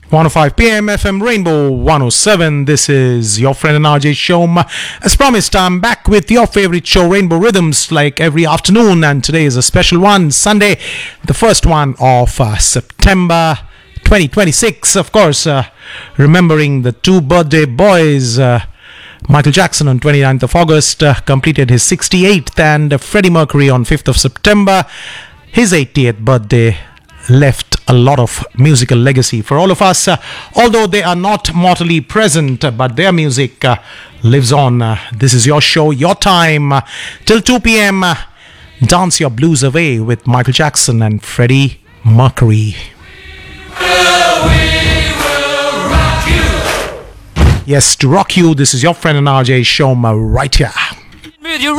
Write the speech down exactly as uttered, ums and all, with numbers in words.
one oh five p m F M Rainbow one oh seven. This is your friend and R J Shom. As promised, I'm back with your favorite show, Rainbow Rhythms, like every afternoon. And today is a special one, Sunday, the first one of uh, September twenty twenty-six. Of course, uh, remembering the two birthday boys. Uh, Michael Jackson on twenty-ninth of August uh, completed his sixty-eighth, and uh, Freddie Mercury on fifth of September, his eightieth birthday, left a lot of musical legacy for all of us. Uh, although they are not mortally present, uh, but their music uh, lives on. Uh, this is your show, your time, uh, till two p m. Uh, dance your blues away with Michael Jackson and Freddie Mercury. Well, we will rock you. Yes, to rock you, this is your friend and R J Shoma right here.